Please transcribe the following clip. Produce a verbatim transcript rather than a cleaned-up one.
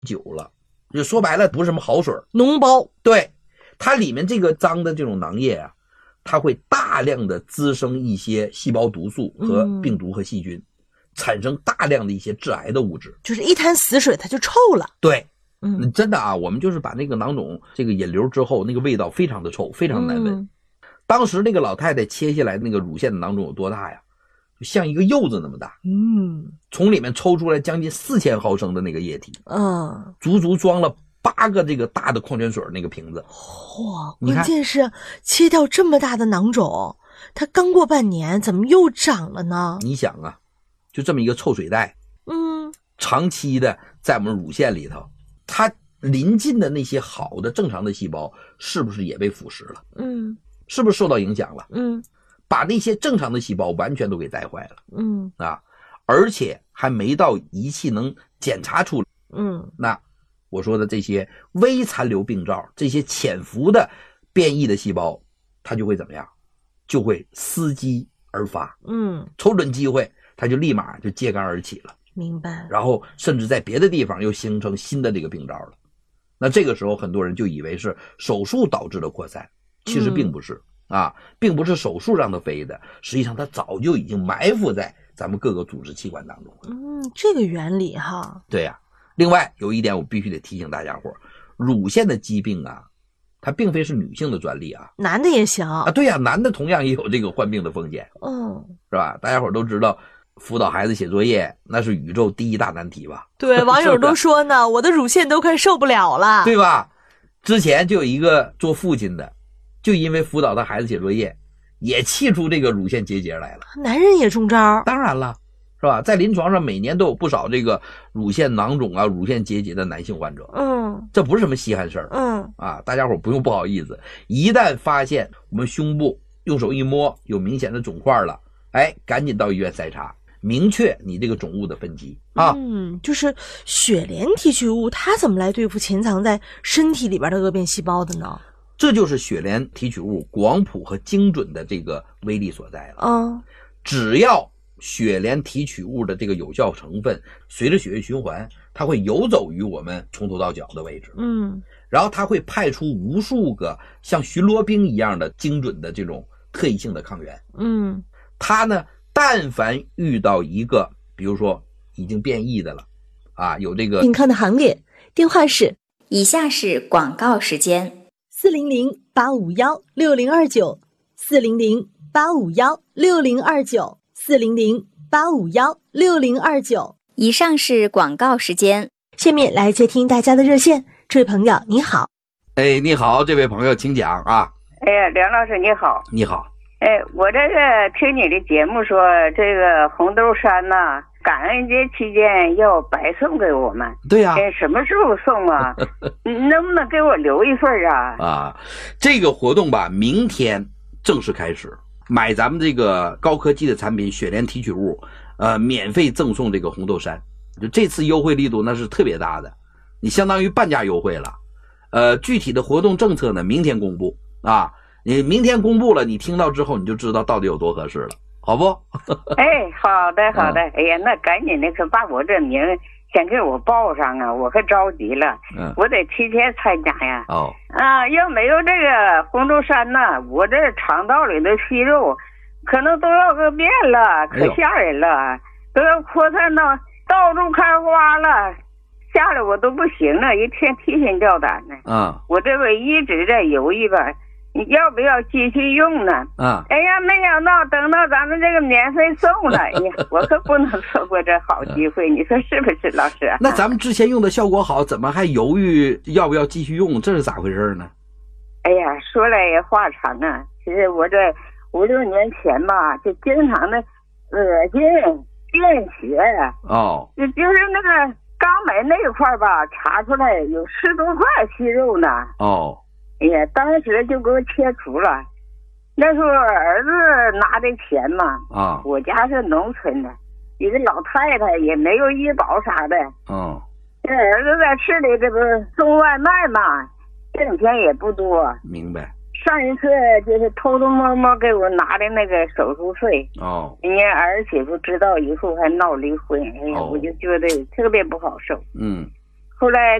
久了，就说白了不是什么好水， 脓包。 对，它里面这个脏的这种囊液啊，它会大量的滋生一些细胞毒素和病毒和细菌，嗯、产生大量的一些致癌的物质， 就是一滩死水它就臭了。 对， 嗯， 真的啊，我们就是把那个囊肿这个引流之后，那个味道非常的臭，非常难闻。嗯、当时那个老太太切下来那个乳腺的囊肿有多大呀？就像一个柚子那么大。 嗯， 从里面抽出来将近四千毫升的那个液体， 嗯， 足足装了八个这个大的矿泉水那个瓶子。 哇，关键是切掉这么大的囊肿，它刚过半年，怎么又长了呢？ 你想啊，就这么一个臭水袋， 嗯， 长期的在我们乳腺里头，它临近的那些好的正常的细胞是不是也被腐蚀了？ 嗯， 是不是受到影响了？ 嗯， 把那些正常的细胞完全都给带坏了。 嗯啊，而且还没到仪器能检查出来。 嗯， 那我说的这些微残留病灶，这些潜伏的变异的细胞，它就会怎么样？就会伺机而发。 嗯， 瞅准机会，它就立马就揭竿而起了。 明白。 然后甚至在别的地方又形成新的这个病灶了。那这个时候很多人就以为是手术导致的扩散，其实并不是、嗯、啊，并不是手术让它飞的，实际上它早就已经埋伏在咱们各个组织器官当中了。 嗯，这个原理哈。 对呀、啊。另外有一点我必须得提醒大家伙，乳腺的疾病啊，它并非是女性的专利啊， 男的也行啊。对呀、啊，男的同样也有这个患病的风险。 嗯， 是吧？大家伙都知道辅导孩子写作业那是宇宙第一大难题吧？ 对，网友都说呢，我的乳腺都快受不了了， 对吧？之前就有一个做父亲的，就因为辅导他孩子写作业，也气出这个乳腺结节来了。 男人也中招？ 当然了，是吧？在临床上每年都有不少这个乳腺囊肿啊、乳腺结节的男性患者。 嗯， 这不是什么稀罕事儿。 嗯啊，大家伙不用不好意思，一旦发现我们胸部用手一摸有明显的肿块了，哎，赶紧到医院筛查，明确你这个肿物的分级啊。 嗯，就是血莲提取物，它怎么来对付潜藏在身体里边的恶变细胞的呢？ 这就是血莲提取物广谱和精准的这个威力所在了。 嗯， 只要血莲提取物的这个有效成分随着血液循环，它会游走于我们从头到脚的位置。 嗯， 然后它会派出无数个像巡逻兵一样的精准的这种特异性的抗原。 嗯， 它呢，但凡遇到一个比如说已经变异的了啊，有这个健康的行列，电话是以下是广告时间： 四零零八五幺六零二九，四零零八五幺六零二九，四零零八五幺六零二九。 以上是广告时间， 下面来接听大家的热线。这位朋友你好。 哎，你好，这位朋友请讲啊。 哎呀，梁老师你好。 你好。 哎，我这个听你的节目说，这个红豆杉呐、啊，感恩节期间要白送给我们。 对呀、啊。 哎，什么时候送啊？能不能给我留一份啊？ 啊，这个活动吧，明天正式开始。买咱们这个高科技的产品血莲提取物，呃，免费赠送这个红豆杉。就这次优惠力度那是特别大的，你相当于半价优惠了。呃，具体的活动政策呢，明天公布啊。你明天公布了，你听到之后你就知道到底有多合适了，好不？ 哎，好的好的、嗯。哎呀，那赶紧的，可把我这名先给我报上啊，我可着急了。嗯，我得提前参加呀。 哦。 啊，要没有这个红豆杉呢，我这肠道里的息肉可能都要个变了，可吓人了，哎、都要扩散到到处开花了，吓得我都不行了，一天提心吊胆的。 嗯， 我这不一直在犹豫吧，你要不要继续用呢？ 嗯， 哎呀，没想到等到咱们这个免费送了，哎呀，我可不能错过这好机会，你说是不是，老师？ 那咱们之前用的效果好，怎么还犹豫要不要继续用？这是咋回事呢？ 哎呀，说来也话长啊，其实我这五六年前吧，就经常的恶心、便血呀。 哦， 就就是那个肛门那一块吧，查出来有十多块息肉呢。 哦。 哎呀，当时就给我切除了。那时候儿子拿的钱嘛， 啊， 我家是农村的，一个老太太也没有医保啥的。 嗯， 这儿子在市里这不送外卖嘛，挣钱也不多。 明白。 上一次就是偷偷摸摸给我拿的那个手术费。 哦， 人家儿媳妇知道以后还闹离婚，哎呀，哦、我就觉得特别不好受。 嗯。 后来